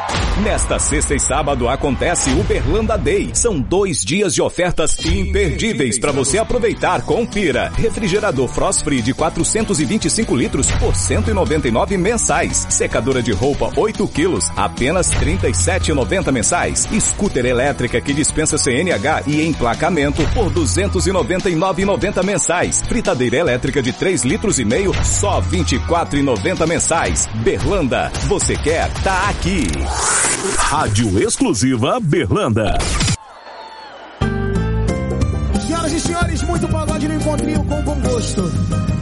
Nesta sexta e sábado acontece o Berlanda Day. São 2 dias de ofertas imperdíveis para você aproveitar. Confira. Refrigerador Frost Free de 425 litros por 199 mensais. Secadora de roupa 8 quilos, apenas 37,90 mensais. Scooter elétrica que dispensa CNH e emplacamento por 299,90 mensais. Fritadeira elétrica de 3 litros e meio, só 24,90 mensais. Berlanda, você quer? Tá aqui. Rádio exclusiva Berlanda. Senhoras e senhores, muito pagode no encontrinho com bom gosto.